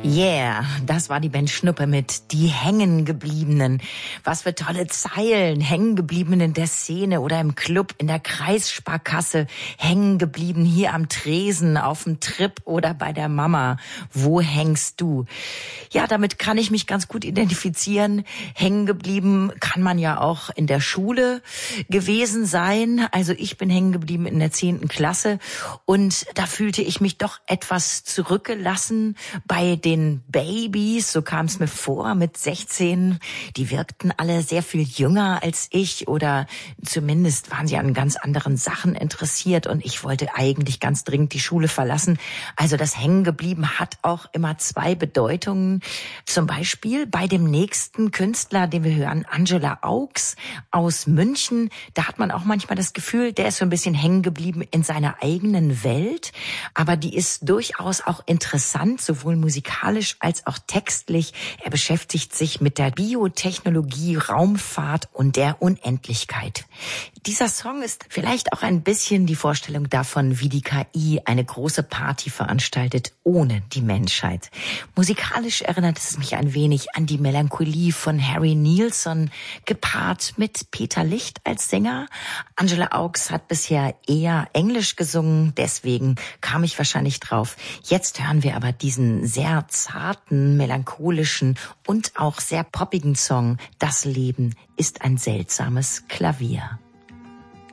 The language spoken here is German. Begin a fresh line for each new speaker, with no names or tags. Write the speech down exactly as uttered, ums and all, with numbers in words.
Yeah, das war die Band Schnuppe mit Die Hängengebliebenen. Was für tolle Zeilen. Hängengeblieben in der Szene oder im Club, in der Kreissparkasse. Hängen geblieben hier am Tresen, auf dem Trip oder bei der Mama. Wo hängst du? Ja, damit kann ich mich ganz gut identifizieren. Hängen geblieben kann man ja auch in der Schule gewesen sein. Also ich bin hängen geblieben in der zehnten Klasse und da fühlte ich mich doch etwas zurückgelassen bei den Den Babys, so kam es mir vor, mit sechzehn. Die wirkten alle sehr viel jünger als ich oder zumindest waren sie an ganz anderen Sachen interessiert und ich wollte eigentlich ganz dringend die Schule verlassen. Also das Hängengeblieben hat auch immer zwei Bedeutungen. Zum Beispiel bei dem nächsten Künstler, den wir hören, Angela Augs aus München. Da hat man auch manchmal das Gefühl, der ist so ein bisschen hängen geblieben in seiner eigenen Welt. Aber die ist durchaus auch interessant, sowohl musikalisch als auch textlich. Er beschäftigt sich mit der Biotechnologie, Raumfahrt und der Unendlichkeit. Dieser Song ist vielleicht auch ein bisschen die Vorstellung davon, wie die K I eine große Party veranstaltet ohne die Menschheit. Musikalisch erinnert es mich ein wenig an die Melancholie von Harry Nilsson, gepaart mit Peter Licht als Sänger. Angela Augs hat bisher eher Englisch gesungen, deswegen kam ich wahrscheinlich drauf. Jetzt hören wir aber diesen sehr zarten, melancholischen und auch sehr poppigen Song Das Leben ist ein seltsames Klavier.